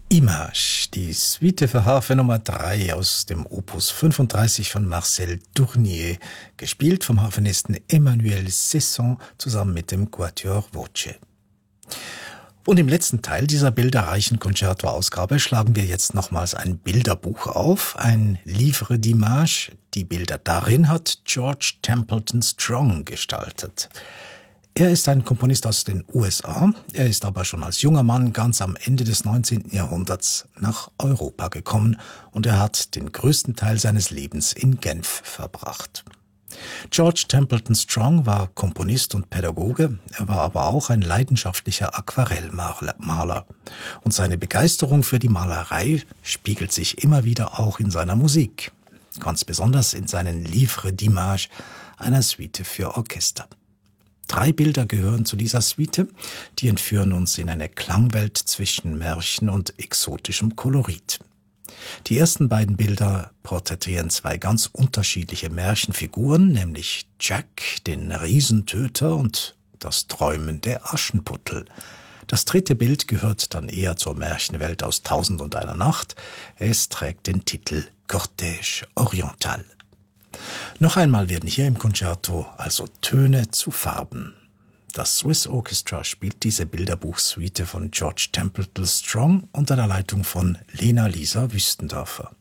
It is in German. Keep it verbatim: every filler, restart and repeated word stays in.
Image, die Suite für Harfe Nummer drei aus dem Opus fünfunddreißig von Marcel Tournier, gespielt vom Harfenisten Emmanuel Cesson zusammen mit dem Quatuor Voce. Und im letzten Teil dieser bilderreichen Concerto-Ausgabe schlagen wir jetzt nochmals ein Bilderbuch auf, ein Livre d'Images. Die Bilder darin hat George Templeton Strong gestaltet. Er ist ein Komponist aus den U S A, er ist aber schon als junger Mann ganz am Ende des neunzehnten Jahrhunderts nach Europa gekommen und er hat den größten Teil seines Lebens in Genf verbracht. George Templeton Strong war Komponist und Pädagoge, er war aber auch ein leidenschaftlicher Aquarellmaler. Und seine Begeisterung für die Malerei spiegelt sich immer wieder auch in seiner Musik, ganz besonders in seinen Livres d'Images, einer Suite für Orchester. Drei Bilder gehören zu dieser Suite, die entführen uns in eine Klangwelt zwischen Märchen und exotischem Kolorit. Die ersten beiden Bilder porträtieren zwei ganz unterschiedliche Märchenfiguren, nämlich Jack, den Riesentöter, und das träumende Aschenputtel. Das dritte Bild gehört dann eher zur Märchenwelt aus Tausend und einer Nacht. Es trägt den Titel Cortège Oriental. Noch einmal werden hier im Concerto also Töne zu Farben. Das Swiss Orchestra spielt diese Bilderbuchsuite von George Templeton Strong unter der Leitung von Lena Lisa Wüstendorfer.